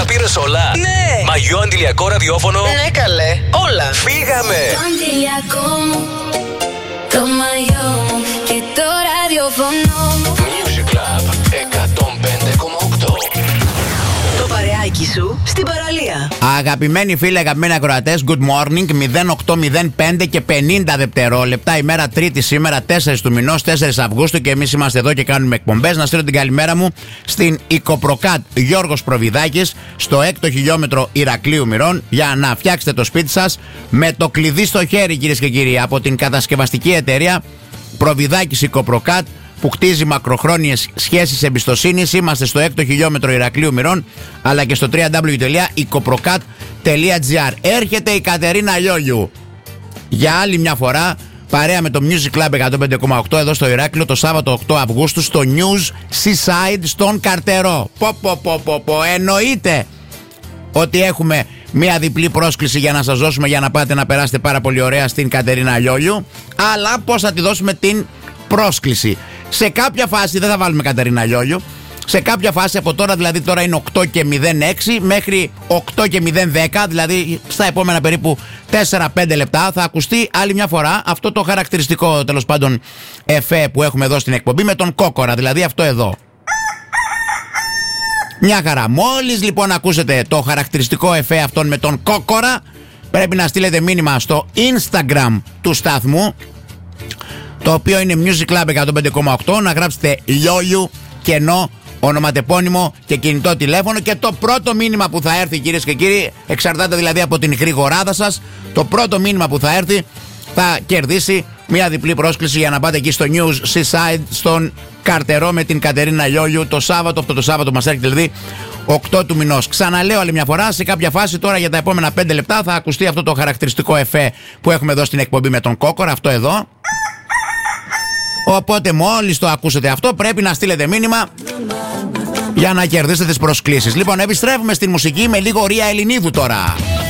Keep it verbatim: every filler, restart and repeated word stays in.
Τα πήρες όλα? Ναι. Μαγιό, αντιλιακό, ραδιόφωνο? Ναι, καλέ. Όλα. Φύγαμε. Το αντιλιακό μου, το μαγιό μου και το ραδιόφωνο μου. Music Club εκατόν πέντε κόμμα οκτώ. Το παρεάκι σου στην παραλία. Αγαπημένοι φίλοι, αγαπημένοι ακροατές, good morning. μηδέν οκτώ μηδέν πέντε και πενήντα δευτερόλεπτα. Ημέρα Τρίτη σήμερα, τέσσερις του μηνός, τέσσερις Αυγούστου, και εμείς είμαστε εδώ και κάνουμε εκπομπές. Να στείλω την καλημέρα μου στην Οικοπροκάτ Γιώργος Προβιδάκης, στο έκτο χιλιόμετρο Ηρακλείου Μηρών, για να φτιάξετε το σπίτι σας με το κλειδί στο χέρι, κυρίες και κύριοι, από την κατασκευαστική εταιρεία Προβιδάκης Οικοπροκάτ, που χτίζει μακροχρόνιες σχέσεις εμπιστοσύνης. Είμαστε στο έκτο χιλιόμετρο Ηρακλείου Μηρών, αλλά και στο double-u double-u double-u τελεία οικοπροκάτ τελεία τζι άρ. Έρχεται η Κατερίνα Λιόλιου για άλλη μια φορά, παρέα με το Music Club εκατόν πέντε κόμμα οκτώ εδώ στο Ηράκλειο, το Σάββατο οκτώ Αυγούστου, στο News Seaside στον Καρτερό. Πο, πο, πο, πο, πο. Εννοείται ότι έχουμε μια διπλή πρόσκληση για να σας δώσουμε, για να πάτε να περάσετε πάρα πολύ ωραία στην Κατερίνα Λιόλιου. Αλλά πώς θα τη δώσουμε την πρόσκληση? Σε κάποια φάση δεν θα βάλουμε Κατερίνα Λιόλιου. Σε κάποια φάση από τώρα, δηλαδή τώρα είναι οκτώ και μηδέν έξι, μέχρι οκτώ και μηδέν δέκα, δηλαδή στα επόμενα περίπου τέσσερα πέντε λεπτά, θα ακουστεί άλλη μια φορά αυτό το χαρακτηριστικό, τέλος πάντων, εφέ που έχουμε εδώ στην εκπομπή με τον κόκορα, δηλαδή αυτό εδώ. Μια χαρά. Μόλις λοιπόν ακούσετε το χαρακτηριστικό εφέ αυτόν με τον κόκορα, πρέπει να στείλετε μήνυμα στο Instagram του σταθμού, το οποίο είναι Music Club εκατόν πέντε κόμμα οκτώ, να γράψετε Λιόλιου, κενό, ονοματεπώνυμο και κινητό τηλέφωνο, και το πρώτο μήνυμα που θα έρθει, κυρίες και κύριοι, εξαρτάται δηλαδή από την γρηγοράδα σας, το πρώτο μήνυμα που θα έρθει θα κερδίσει μια διπλή πρόσκληση για να πάτε εκεί στο News Seaside στον Καρτερό με την Κατερίνα Λιόλιου το Σάββατο. Αυτό το Σάββατο μας έρχεται δηλαδή οκτώ του μηνός. Ξαναλέω άλλη μια φορά, σε κάποια φάση τώρα για τα επόμενα πέντε λεπτά θα ακουστεί αυτό το χαρακτηριστικό εφέ που έχουμε εδώ στην εκπομπή με τον κόκορα, αυτό εδώ. Οπότε μόλις το ακούσετε αυτό πρέπει να στείλετε μήνυμα για να κερδίσετε τις προσκλήσεις. Λοιπόν, επιστρέφουμε στην μουσική με λίγο Ρία Ελληνίδου τώρα.